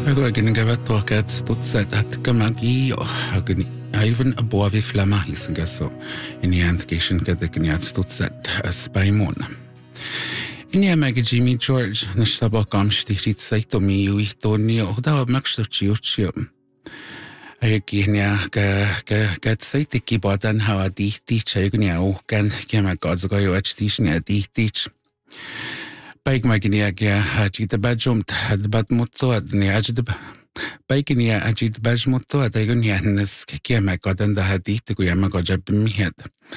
Again gavattuakat stutsat atkamagi agni aivan aboavi flama hisangaso iniantkation kadakniat stutsat aspaimon. Inia Jimmy George nastabakam stichit saitomi uitoni odawa makshchiuchio. Ayakinia ka saitiki badan hawa dihti chagnia kan kema gazgayo achtisnia dihtich. Baigmaginia ajita bajumt hadbat mutto adni ajid Baiginia ajid bajmutto adaigunia nes kema gadan da hadit guyama gajab mihet.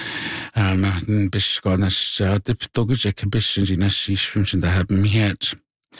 Bish gonash dip dogujek bish jina shish fimshin da hab mihet.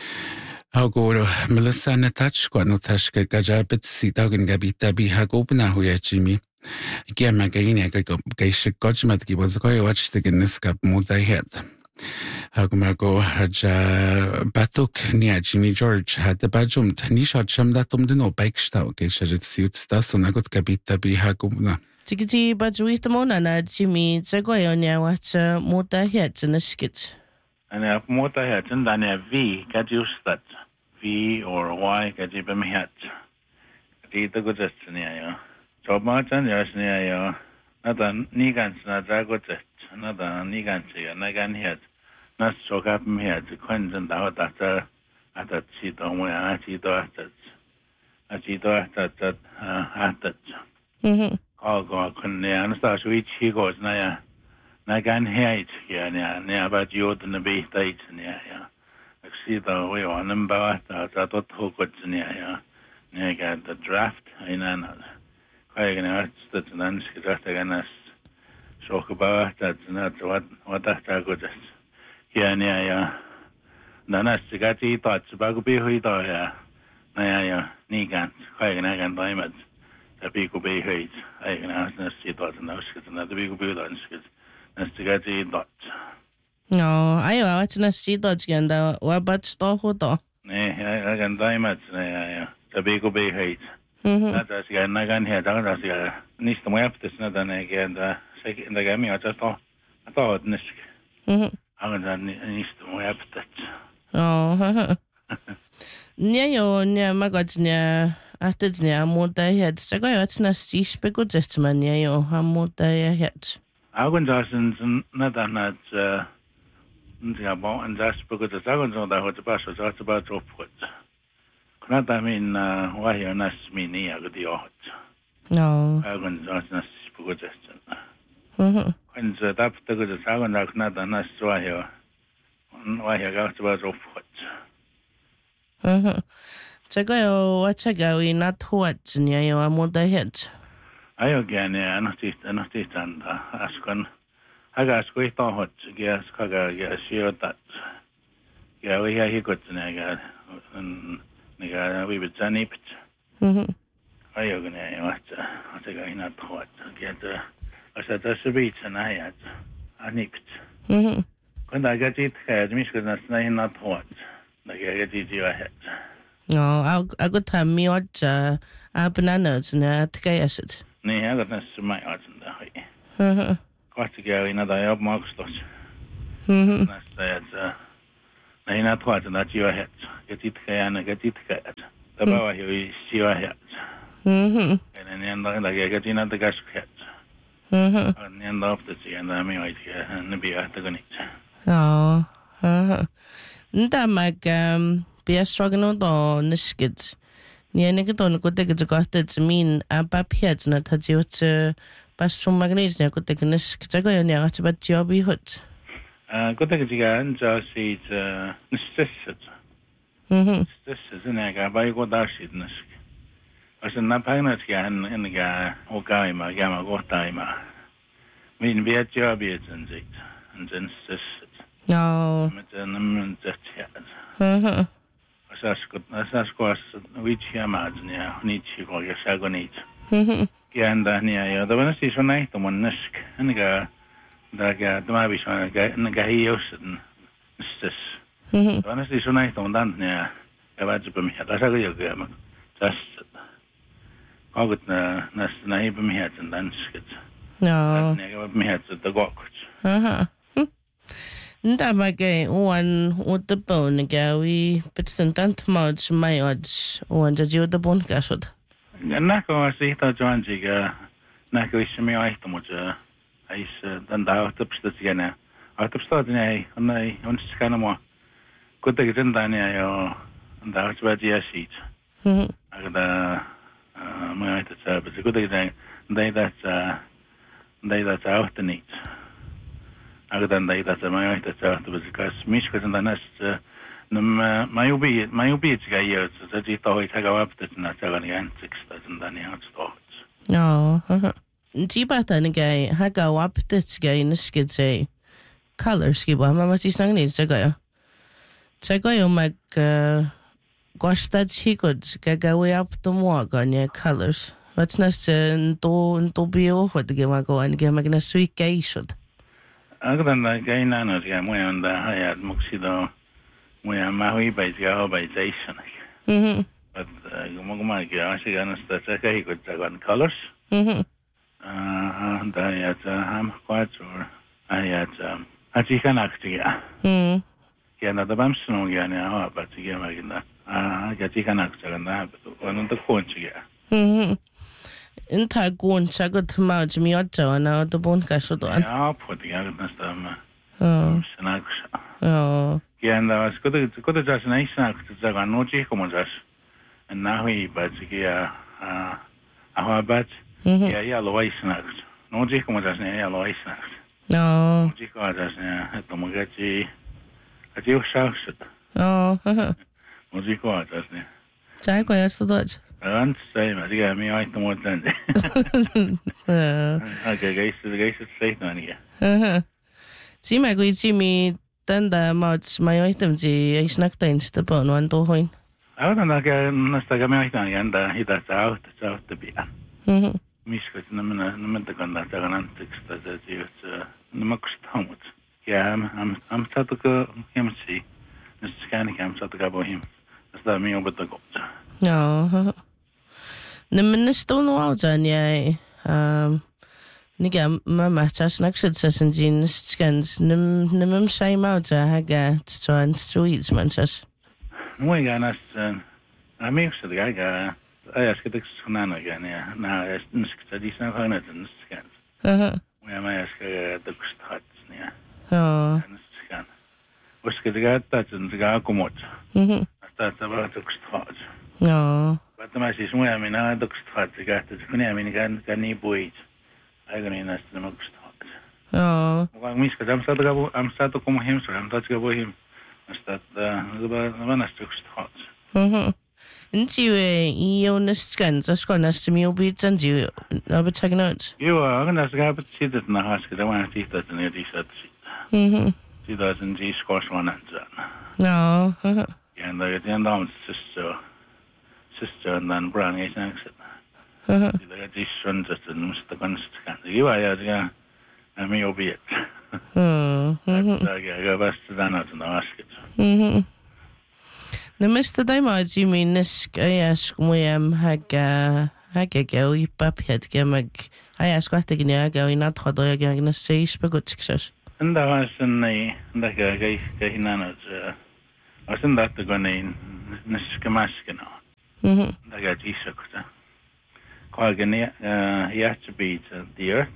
Hago Melissa Natach Quanotashka Gajabit Sitagin Gabita be Hagopna Huyachimi. Giamagainia Gaisha Gojmatki was going to watch the Giniska Muda head. Hagumago Haja Batuk near Jimmy George had the Bajum Tanisha Chamdatum de no Bakestau Gaisha suits thus on a good Gabita be Hagumna. Tikiti Bajuit Monana Jimmy Zagoyonia watch Muda heads in a skit. And if motor heads and then a V get used that V or Y get you been hit. The good destiny. So much and yes, near not a Nigans, not a good test, not a Nigans here, Nagan head, not so happen here to quench and out after at that seat on where I see to assets. I see to assets assets. Oh, God, couldn't understand which he goes now. Nagan head here near about you in the base states near here. I see the way on them about that I thought who could near here. Near got the draft in another. Quite an arts that an unskid again as shock about that's not what that's a good here near here. Then as the gatty thoughts about be who thought here. Naya Nigan, quite an again diamond. The people be hate. I can ask us see thoughts and those kids and the people be unskid. Nastigati dot. No, I watch Nasty Dodge and what but stop hold on. Nay, I can diamonds. The big be hate. That's again, I can hear that as a nice to map this not an again the second the game. I just thought Nisk. I'm going to nice to map that. Oh, near you near my gods near. After near more day head, so go at Nasty speckled gentleman near you, how more day head. Agundasen not about and that's because the Agun that was about that's about to put. Not I mean why you're not me near the art. No. Agundasen because when the tap the good Agun that not a nice why you got about to put. So go what's a go in not what near you are more day head. I again, not and Ascon. I got squeaked on hot, gas, Kaga, gas, sheer that. Yeah, we he got to Naga, and we would send it. I again, I think I not hot. Get I said, that's a beach, and I had a nipped. When I get it, I had Michigan, that's not hot. Like I get it, you ahead. No, I got time me what bananas and a acid. Nee, I got this to my arts in the way. Quite to go in a day of marks. That's that. I not quite that you ahead. Get it and get it cat. The bow you see your head. And then I get in at the gas cat. And the end of the sea and I mean right here and be at the gunit. Oh, that might be a struggle on the skids. Near Nicoton could take it to got it to mean a papiers not had you to pass from magnesia could take a niskago near at about your be hut. Good take it again, just see it. This is an egg by what I should nisk. I said, not paying it again in the guy, or Gaima, Gamma, what time. Mean be at your beards and it, and then this. No. That's course which imagine need to go your sagonate. And near the one is on night the one nisk and the Mavish on a guy and the guy used this. The one is on night on that near a vagabum head. That's a real game. Just I would nest neighbor me heads and then skits. No. Me heads at the walk. Nda mage uan utapon gawi bitsen tant mauds mayodz uan jaji utapon kasod. Nako asihta joanjiga nako ismi aihtomuja ais dan dautapsta sigana. Autapsta dine onai onskana mo. Kutek jendani ayo dautbaji asit. Agda my aita but kutek dai that's autenit. Agda dai that's my aita because mishkas and danas mayubi gayos zaji toy tagawaptet na tagani antics and dani outstocks. No. Tibata ngai haga waptet gai niskid say colors kiba mama tisnang ni zagayo. Zagayo mag gwastad higod gagawi up to more ganya colors. What's nas to bio what the game go and game magna sweet gay should. Agda gay nanos ga mo on the hayat muxido. We are Maui by urbanization. But Gumagumaki, I see Anastasia, he could take on colors. And I had ham quads or I had a chicken actia. Another Bamson again, but to get like I get chicken actor and that, but one of the points here. In Tagun, Chago to Mouch Mioto and out the bone cashodon. I'll put the other stuff. Oh. Yeah, and I was good at just an action to no chicomas. And now he but a bat, yellow ice snacks. No chicomas, yellow ice snacks. No. Chico at the Mugachi, at your house. Oh, No chico, doesn't it? Jago, yes, the Dutch. I don't say, I think I mean, I don't want that. Okay, guys, the guys is safe on here. See, my good, see me. Tanda mauds my item ji I snacked in the bone one to hoin. I don't know, Nastagamaitan, and he does out to be. Miskut, no matter that antics that is the Mux Thomas. Yeah, I'm to go him see. Mr. Scanning, I'm to go about him. That's the me over the goat. No. The minister no out and yeah. Niga mama just next to Sesson jeans scans nimum same out haga to and sweets manchas. We got us I mean so the guy I asked the Sunana again, yeah. Now I study some hundred and scans. We am ask the start, yeah. Oh. And scan. Was the guy that and the guy come out. That's about the start. No. But the message I mean I the start the guy that's I mean can he boy. I don't know the most. Oh. Well, Miss, I'm starting to come him, so I'm touching about him. I start the one as to start. Into a honest scans, a sconus to me will be sent you. I'll be taking notes. You are going to have to sit in the house because I want to see that in the seat. She doesn't see squash one and no. And I get down sister and then Brown is an exit. This son just the constant. You are, I mean, you'll be it. I go best to that out in the basket. The Mr. Daimaj, you mean this? I ask me, Haga go, you paphead gamag. I ask what again, I go in that hot dog again, a say, good success. And I was in the guy, I was in that to go in Niskamaskino. I got Isakota. Quagania, he had to be the earth.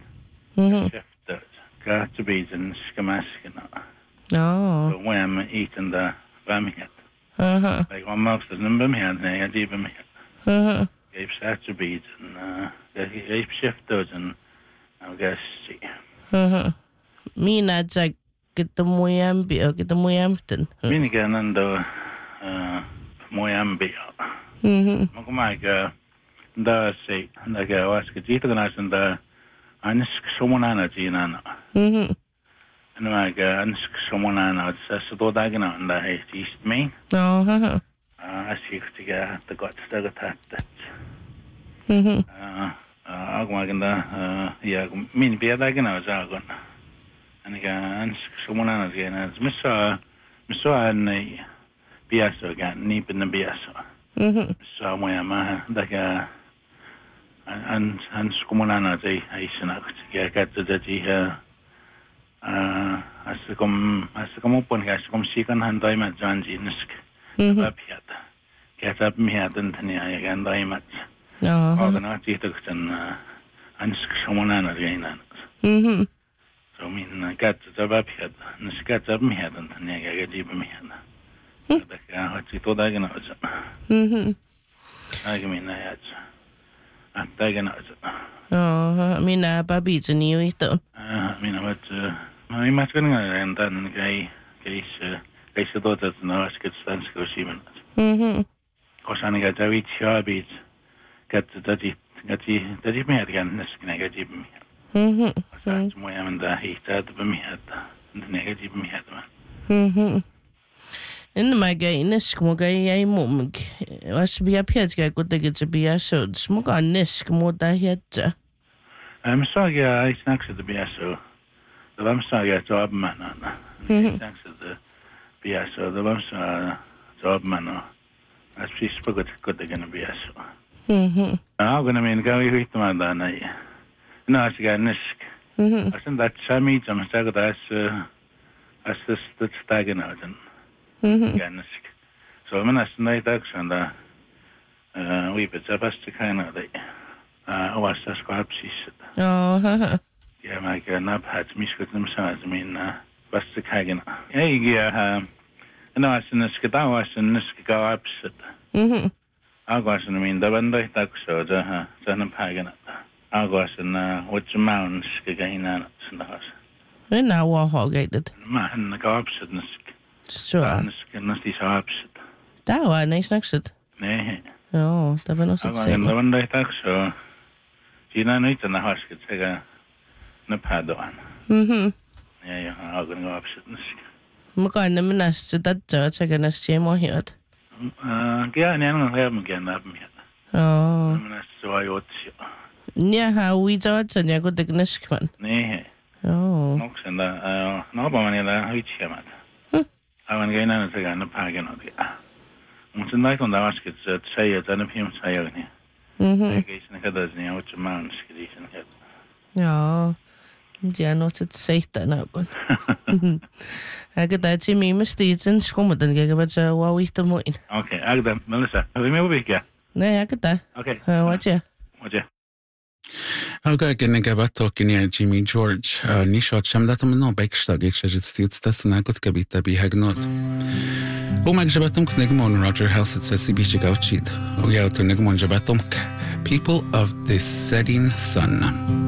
Got to be in Skamaskino. No. When I'm eating the Birmingham. Like one month the Birmingham, I had even gave attributes and gave shifters and I guess see. Me not like get the Moyambi or get the Moyampton. Minigan and the Moyambi. Magumaga, the say, like I was getting us and the Ansk someone energy in Anna. And like Ansk someone Anna, it's a Dodagana and the East Main. No, I see to get the got stuck at that. Agmaganda, yeah, mean be a Dagana was Argon. And again, someone else again as Miss and Biaso again, Nip in the Biaso. So, when I'm like and Scomonana, I snapped, get to the Asikom upon asikom sikan handaimat janjinisk. Bapiat. Käsab mihaten tania ja handaimat. Ogana tihtuksen ansk somonana gainan. So min kätsä bapiat. Niskätsä mihaten tania ja gajib mihana. Täkä hatsi todagina osa. Aigemmin ajatsa. Attagina osa. Minä babitsen jo ihtoon. Minä voit mä imaskan ngaren tämän käissä tuotetuna asket stansko simen. Kosan kätä vitsia bit. Kätä tati meidän näskin käti mihin. Kosan muja mennä hihtää mihin. Käti mihin. En mä käy näsk muka ei mumk. Vas bia pietkä kuitenkin se bia sods muka näsk muuta hietsä. Mä saagia ei snackset biaso. Det saagia jobbmännen. Snackset biaso. Det saa jobbmännen. As precis på kuitenkin biaso. Aukana min kävi hyhtämään tänne. Naasikä näsk. Asen tatsa miitsam saako as tästäkin Gansk. So man nästan ei taksan da viipet sapasti kainalta. Ovastas kapsissa. Ja mä käyn naphat miskut nämsaas minna vasta kaigena. Ei ja naisen sketawasen skapsit. Agwasen min da bandai takso da sana pagena. Agwasen which mountains skagaina sandas. Enää uohogeitet. Mä hän kapsit Sure. Nästi saapset. Tää on ei snakset. Nee. Joo, tämä on sit se. Aga on da takso. Siinä nyt on hasket sekä napadoan. Ja aga kapsit näski. Mukaan minä se tatsa sekä nästi mohiot. Kyllä ne on helmikään näpmiä. Joo. Minä se vai otsi. Niinhän uitsaavat sen ja kuitenkin näskman. Nee. Joo. Noksen da napamanilla hytsiämät. Aivan keinään sekä napagenot. Mutta näitä on taaskin se säijä tänne pian säijäni. Eikä sinne katsota niin otsi maanski diisen ket. Joo. Ja no se seittä naukon. Eikä tämä Jimmy mesti sen skummutan käkevät se wauihta muin. Okei, agda Melissa. Hyvin uvikia. Ne eikä tämä. Okei. Watcha. Auga kenen kävät tokin ja Jimmy George ni shot shamdatum no backstag ich das nakut kabita bihagnot. Umag jabatum knegmon Roger Helset says bichi gauchid. Oya to negmon jabatum people of the setting sun.